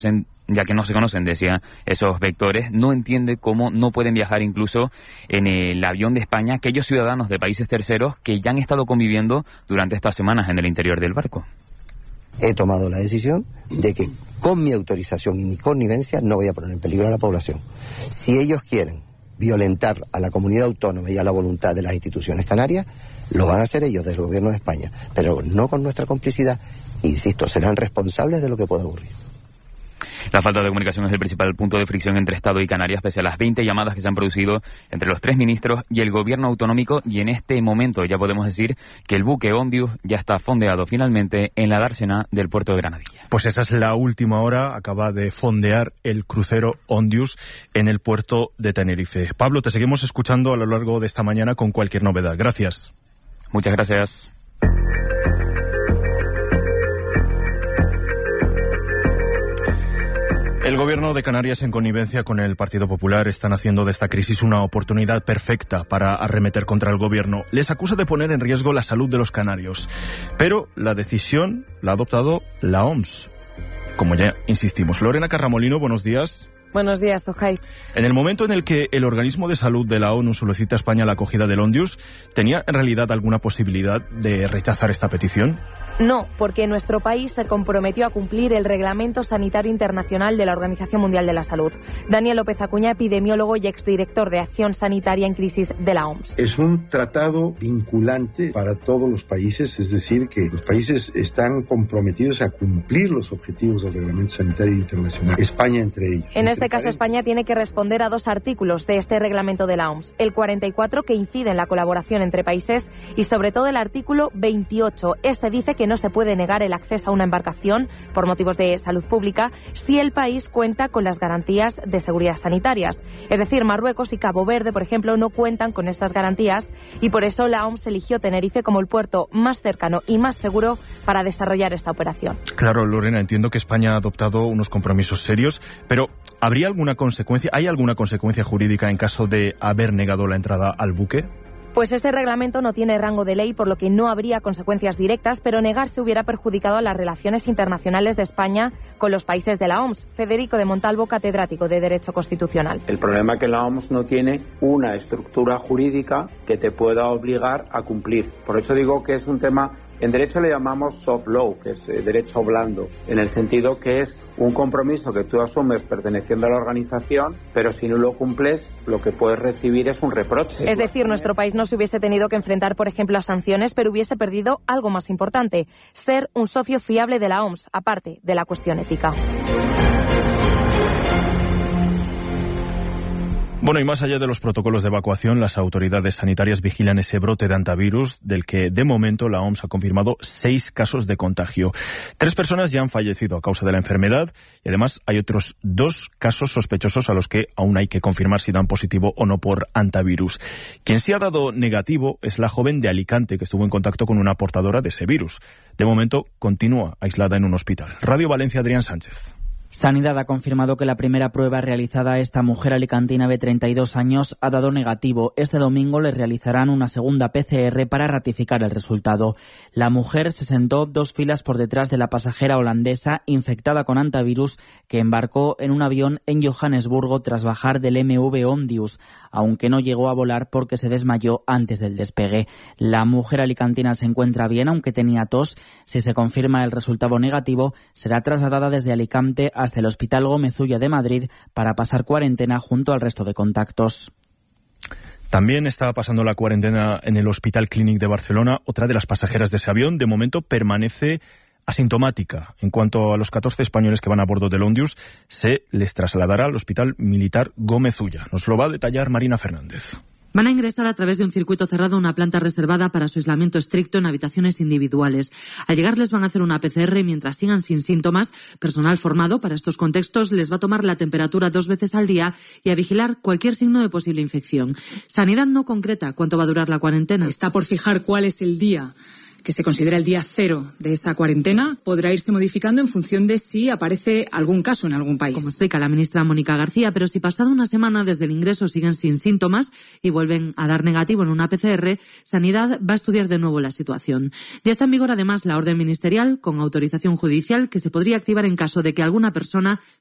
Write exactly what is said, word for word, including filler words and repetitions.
ya que no se conocen, decía, esos vectores, no entiende cómo no pueden viajar incluso en el avión de España aquellos ciudadanos de países terceros que ya han estado conviviendo durante estas semanas en el interior del barco. He tomado la decisión de que con mi autorización y mi connivencia no voy a poner en peligro a la población. Si ellos quieren violentar a la comunidad autónoma y a la voluntad de las instituciones canarias, lo van a hacer ellos desde el gobierno de España, pero no con nuestra complicidad. Insisto, serán responsables de lo que pueda ocurrir. La falta de comunicación es el principal punto de fricción entre Estado y Canarias, pese a las veinte llamadas que se han producido entre los tres ministros y el gobierno autonómico, y en este momento ya podemos decir que el buque Ondius ya está fondeado finalmente en la dársena del puerto de Granadilla. Pues esa es la última hora, acaba de fondear el crucero Ondius en el puerto de Tenerife. Pablo, te seguimos escuchando a lo largo de esta mañana con cualquier novedad. Gracias. Muchas gracias. El gobierno de Canarias, en connivencia con el Partido Popular, están haciendo de esta crisis una oportunidad perfecta para arremeter contra el gobierno. Les acusa de poner en riesgo la salud de los canarios. Pero la decisión la ha adoptado la O M S. Como ya insistimos. Lorena Carramolino, buenos días. Buenos días, Ojai. En el momento en el que el organismo de salud de la ONU solicita a España la acogida del Ondius, ¿tenía en realidad alguna posibilidad de rechazar esta petición? No, porque nuestro país se comprometió a cumplir el Reglamento Sanitario Internacional de la Organización Mundial de la Salud. Daniel López Acuña, epidemiólogo y exdirector de Acción Sanitaria en Crisis de la O M S. Es un tratado vinculante para todos los países, es decir, que los países están comprometidos a cumplir los objetivos del Reglamento Sanitario Internacional, España entre ellos. En este caso, España tiene que responder a dos artículos de este reglamento de la O M S. El cuarenta y cuatro, que incide en la colaboración entre países, y sobre todo el artículo veintiocho. Este dice que no se puede negar el acceso a una embarcación por motivos de salud pública si el país cuenta con las garantías de seguridad sanitarias. Es decir, Marruecos y Cabo Verde, por ejemplo, no cuentan con estas garantías, y por eso la O M S eligió Tenerife como el puerto más cercano y más seguro para desarrollar esta operación. Claro, Lorena, entiendo que España ha adoptado unos compromisos serios, pero ¿habría alguna consecuencia, hay alguna consecuencia jurídica en caso de haber negado la entrada al buque? Pues este reglamento no tiene rango de ley, por lo que no habría consecuencias directas, pero negarse hubiera perjudicado a las relaciones internacionales de España con los países de la O M S. Federico de Montalvo, catedrático de Derecho Constitucional. El problema es que la O M S no tiene una estructura jurídica que te pueda obligar a cumplir. Por eso digo que es un tema, en derecho le llamamos soft law, que es eh, derecho blando, en el sentido que es un compromiso que tú asumes perteneciendo a la organización, pero si no lo cumples, lo que puedes recibir es un reproche. Es decir, nuestro país no se hubiese tenido que enfrentar, por ejemplo, a sanciones, pero hubiese perdido algo más importante: ser un socio fiable de la O M S, aparte de la cuestión ética. Bueno, y más allá de los protocolos de evacuación, las autoridades sanitarias vigilan ese brote de hantavirus, del que de momento la O M S ha confirmado seis casos de contagio. Tres personas ya han fallecido a causa de la enfermedad, y además hay otros dos casos sospechosos a los que aún hay que confirmar si dan positivo o no por hantavirus. Quien sí ha dado negativo es la joven de Alicante, que estuvo en contacto con una portadora de ese virus. De momento continúa aislada en un hospital. Radio Valencia, Adrián Sánchez. Sanidad ha confirmado que la primera prueba realizada a esta mujer alicantina de treinta y dos años ha dado negativo. Este domingo le realizarán una segunda P C R para ratificar el resultado. La mujer se sentó dos filas por detrás de la pasajera holandesa infectada con hantavirus, que embarcó en un avión en Johannesburgo tras bajar del M V Ondius, aunque no llegó a volar porque se desmayó antes del despegue. La mujer alicantina se encuentra bien, aunque tenía tos. Si se confirma el resultado negativo, será trasladada desde Alicante hasta el Hospital Gómez Ulla de Madrid para pasar cuarentena junto al resto de contactos. También está pasando la cuarentena en el Hospital Clínic de Barcelona otra de las pasajeras de ese avión. De momento permanece asintomática. En cuanto a los catorce españoles que van a bordo del Ondius, se les trasladará al Hospital Militar Gómez Ulla. Nos lo va a detallar Marina Fernández. Van a ingresar a través de un circuito cerrado a una planta reservada para su aislamiento estricto en habitaciones individuales. Al llegar les van a hacer una P C R y mientras sigan sin síntomas. Personal formado para estos contextos les va a tomar la temperatura dos veces al día y a vigilar cualquier signo de posible infección. Sanidad no concreta cuánto va a durar la cuarentena. Está por fijar cuál es el día que se considera el día cero de esa cuarentena, podrá irse modificando en función de si aparece algún caso en algún país. Como explica la ministra Mónica García, pero si pasada una semana desde el ingreso siguen sin síntomas y vuelven a dar negativo en una P C R, Sanidad va a estudiar de nuevo la situación. Ya está en vigor además la orden ministerial con autorización judicial que se podría activar en caso de que alguna persona